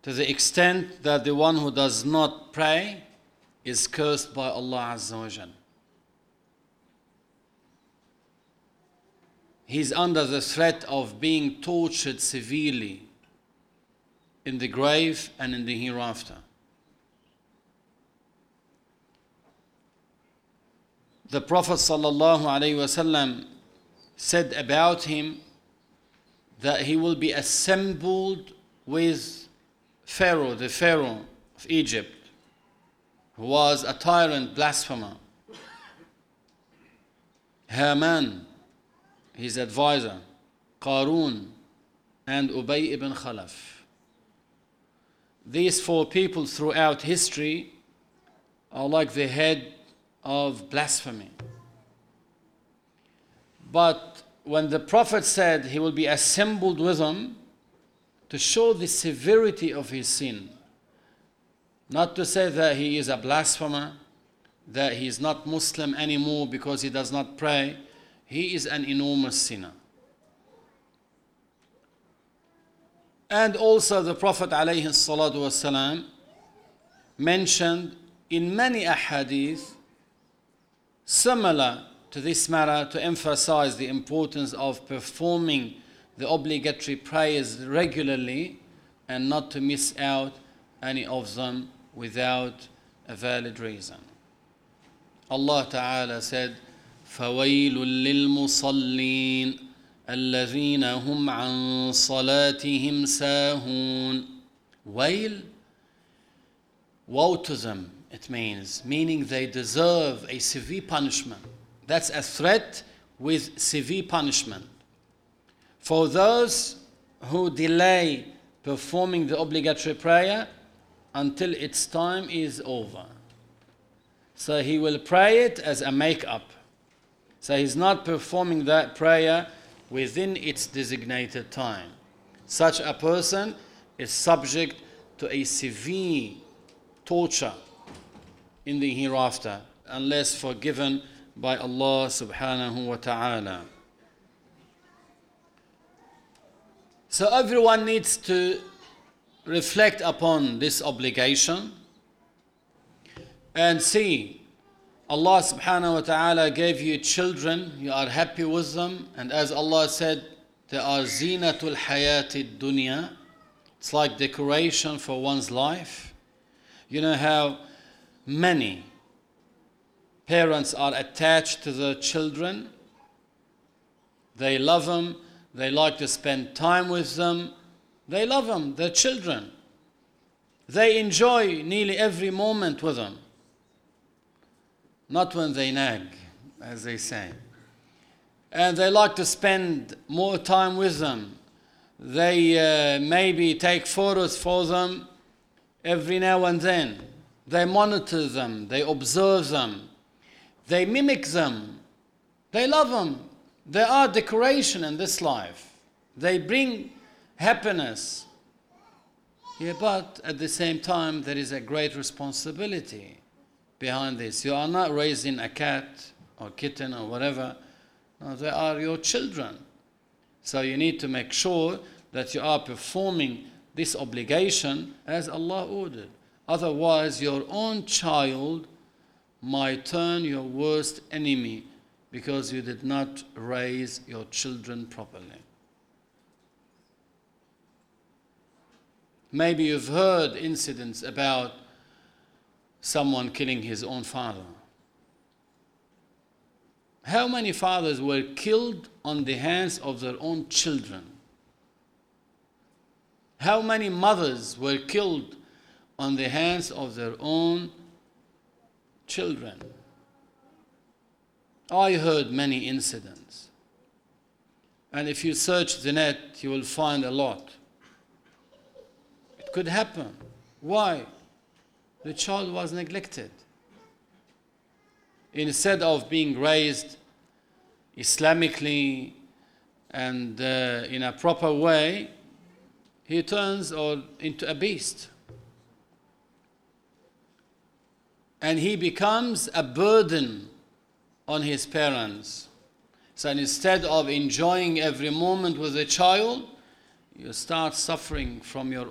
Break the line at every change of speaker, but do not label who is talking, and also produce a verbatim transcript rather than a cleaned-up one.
to the extent that the one who does not pray is cursed by Allah Azza wa Jal. He's under the threat of being tortured severely in the grave and in the hereafter. The Prophet sallallahu alaihi wasallam said about him that he will be assembled with Pharaoh, the Pharaoh of Egypt, who was a tyrant, blasphemer. Haman, his advisor, Qarun, and Ubay ibn Khalaf. These four people throughout history are like the head of blasphemy. But when the Prophet said he will be assembled with them, to show the severity of his sin, not to say that he is a blasphemer, that he is not Muslim anymore because he does not pray, he is an enormous sinner. And also the Prophet alayhi salatu wasalam mentioned in many ahadith similar to this matter to emphasize the importance of performing the obligatory prayers regularly and not to miss out any of them without a valid reason. Allah Ta'ala said, فَوَيْلٌ لِلْمُصَلِّينَ الَّذِينَ هُمْ عَنْ صَلَاتِهِمْ سَاهُونَ. Wail, woe to them, it means, meaning they deserve a severe punishment. That's a threat with severe punishment. For those who delay performing the obligatory prayer until its time is over. So he will pray it as a make-up. So he's not performing that prayer within its designated time. Such a person is subject to a severe torture in the hereafter, unless forgiven by Allah subhanahu wa ta'ala. So everyone needs to reflect upon this obligation and see, Allah subhanahu wa ta'ala gave you children, you are happy with them, and as Allah said, they are zinatul hayatid dunya. It's like decoration for one's life. You know how many parents are attached to their children. They love them. They like to spend time with them. They love them, their children. They enjoy nearly every moment with them. Not when they nag, as they say. And they like to spend more time with them. They uh, maybe take photos for them every now and then. They monitor them. They observe them. They mimic them. They love them. They are decoration in this life. They bring happiness. Yeah, but at the same time, there is a great responsibility behind this. You are not raising a cat or kitten or whatever. No, they are your children. So you need to make sure that you are performing this obligation as Allah ordered. Otherwise, your own child might turn your worst enemy because you did not raise your children properly. Maybe you've heard incidents about someone killing his own father. How many fathers were killed on the hands of their own children? How many mothers were killed on the hands of their own children? I heard many incidents. And if you search the net, you will find a lot. It could happen. Why? The child was neglected. Instead of being raised Islamically and uh, in a proper way, he turns or into a beast. And he becomes a burden on his parents. So instead of enjoying every moment with the child, you start suffering from your